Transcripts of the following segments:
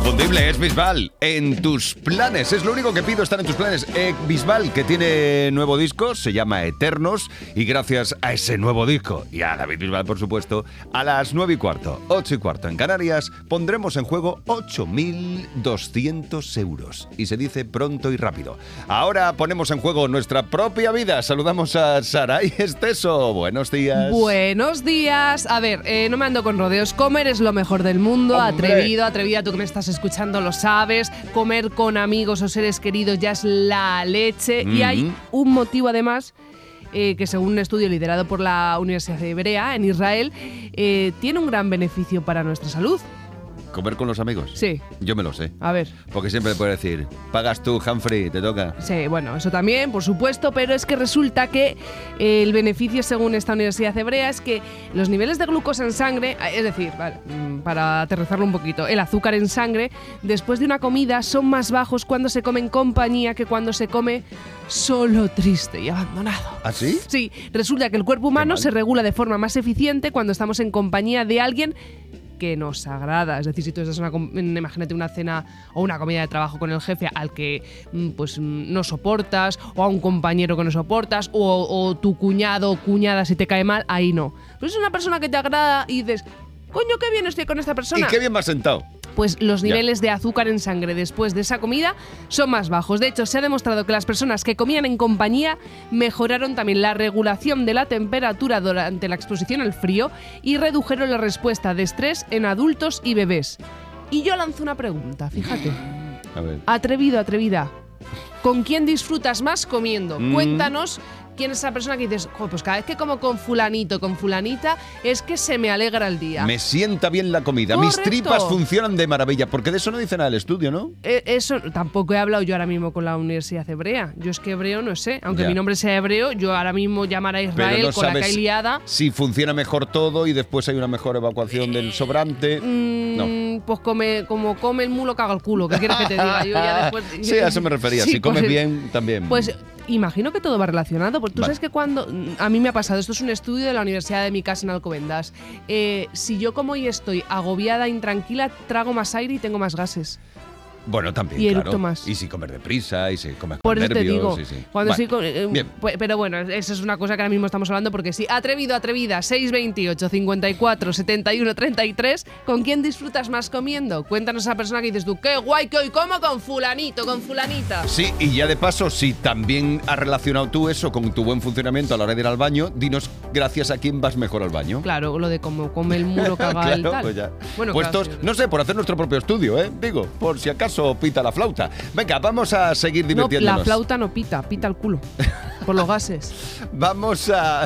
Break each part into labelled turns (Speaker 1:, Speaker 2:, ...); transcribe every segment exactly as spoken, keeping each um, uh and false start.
Speaker 1: inconfundible es Bisbal. En tus planes, es lo único que pido, estar en tus planes. Eh, Bisbal, que tiene nuevo disco, se llama Eternos, y gracias a ese nuevo disco, y a David Bisbal, por supuesto, a las nueve y cuarto, ocho y cuarto en Canarias, pondremos en juego ocho mil doscientos euros. Y se dice pronto y rápido. Ahora ponemos en juego nuestra propia vida. Saludamos a Saray Esteso. Buenos días.
Speaker 2: Buenos días. A ver, eh, no me ando con rodeos. Comer es lo mejor del mundo.
Speaker 1: ¡Hombre!
Speaker 2: Atrevido, atrevida, tú que me estás escuchando lo sabes. Comer con amigos o seres queridos ya es la leche.
Speaker 1: Mm-hmm.
Speaker 2: Y hay un motivo además eh, que según un estudio liderado por la Universidad de Hebrea en Israel, eh, tiene un gran beneficio para nuestra salud.
Speaker 1: ¿Comer con los amigos?
Speaker 2: Sí.
Speaker 1: Yo me lo sé.
Speaker 2: A ver.
Speaker 1: Porque siempre puedes decir, pagas tú, Humphrey, te toca.
Speaker 2: Sí, bueno, eso también, por supuesto, pero es que resulta que eh, el beneficio, según esta Universidad Hebrea, es que los niveles de glucosa en sangre, es decir, vale, para aterrizarlo un poquito, el azúcar en sangre, después de una comida, son más bajos cuando se come en compañía que cuando se come solo, triste y abandonado.
Speaker 1: ¿Ah, sí?
Speaker 2: Sí, resulta que el cuerpo humano se regula de forma más eficiente cuando estamos en compañía de alguien que nos agrada. Es decir, si tú estás en una, imagínate una cena o una comida de trabajo con el jefe al que pues no soportas, o a un compañero que no soportas, o, o tu cuñado o cuñada si te cae mal, ahí no. Pero es una persona que te agrada y dices, coño, qué bien estoy con esta persona.
Speaker 1: Y qué bien me has sentado.
Speaker 2: Pues los niveles
Speaker 1: ya.
Speaker 2: de azúcar en sangre después de esa comida son más bajos. De hecho, se ha demostrado que las personas que comían en compañía mejoraron también la regulación de la temperatura durante la exposición al frío y redujeron la respuesta de estrés en adultos y bebés. Y yo lanzo una pregunta, fíjate.
Speaker 1: A ver.
Speaker 2: Atrevido, atrevida. ¿Con quién disfrutas más comiendo?
Speaker 1: Mm.
Speaker 2: Cuéntanos quién es esa persona que dices, oh, pues cada vez que como con fulanito, con fulanita, es que se me alegra el día.
Speaker 1: Me sienta bien la comida.
Speaker 2: Correcto.
Speaker 1: Mis tripas funcionan de maravilla. Porque de eso no dice nada el estudio, ¿no?
Speaker 2: Eh, eso tampoco he hablado yo ahora mismo con la Universidad Hebrea. Yo es que hebreo no sé. Aunque
Speaker 1: Ya.
Speaker 2: mi nombre sea hebreo, yo ahora mismo llamar a Israel
Speaker 1: Pero no
Speaker 2: con la
Speaker 1: sabes
Speaker 2: cailiada.
Speaker 1: si funciona mejor todo y después hay una mejor evacuación del sobrante.
Speaker 2: Mm,
Speaker 1: No.
Speaker 2: Pues come, como come el mulo, caga el culo. ¿Qué quieres que te diga? Yo ya después,
Speaker 1: Sí, a eso me refería.
Speaker 2: Sí,
Speaker 1: Si comes
Speaker 2: pues,
Speaker 1: bien, también.
Speaker 2: Pues imagino que todo va relacionado. Porque tú
Speaker 1: Vale.
Speaker 2: sabes que cuando... A mí me ha pasado, esto es un estudio de la Universidad de mi casa en Alcobendas. Eh, si yo como y estoy agobiada, intranquila, trago más aire y tengo más gases.
Speaker 1: Bueno, también,
Speaker 2: y eructo
Speaker 1: claro.
Speaker 2: más.
Speaker 1: Y si comes deprisa, y si comes
Speaker 2: Por
Speaker 1: con
Speaker 2: eso te
Speaker 1: nervios.
Speaker 2: digo,
Speaker 1: Sí, sí.
Speaker 2: cuando
Speaker 1: Vale.
Speaker 2: estoy con, eh,
Speaker 1: Bien.
Speaker 2: pues, pero bueno, eso es una cosa que ahora mismo estamos hablando porque sí. Atrevido, atrevida, seis veintiocho, cincuenta y cuatro, setenta y uno, treinta y tres. ¿Con quién disfrutas más comiendo? Cuéntanos a esa persona que dices tú, qué guay que hoy como con fulanito, con fulanita.
Speaker 1: Sí, y ya de paso, si también has relacionado tú eso con tu buen funcionamiento a la hora de ir al baño, dinos gracias a quién vas mejor al baño.
Speaker 2: Claro, lo de cómo come el muro, caga el
Speaker 1: Claro,
Speaker 2: tal.
Speaker 1: pues ya.
Speaker 2: Bueno,
Speaker 1: Puestos,
Speaker 2: claro, sí.
Speaker 1: no sé, por hacer nuestro propio estudio, ¿eh? Digo, por si acaso pita la flauta. Venga, vamos a seguir
Speaker 2: No,
Speaker 1: divirtiéndonos.
Speaker 2: la flauta no pita, pita el culo. Por los gases.
Speaker 1: Vamos a...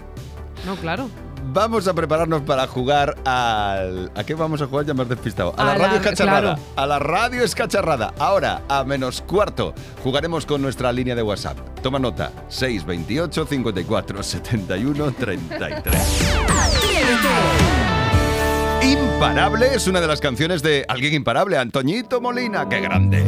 Speaker 2: No, claro.
Speaker 1: Vamos a prepararnos para jugar al... ¿A qué vamos a jugar? Ya me has despistado. A,
Speaker 2: A
Speaker 1: la
Speaker 2: la-
Speaker 1: radio escacharrada.
Speaker 2: claro.
Speaker 1: A la radio escacharrada. Ahora, a menos cuarto, jugaremos con nuestra línea de WhatsApp. Toma nota. seis veintiocho, cincuenta y cuatro, setenta y uno, treinta y tres. Imparable es una de las canciones de Alguien Imparable, Antoñito Molina. ¡Qué grande!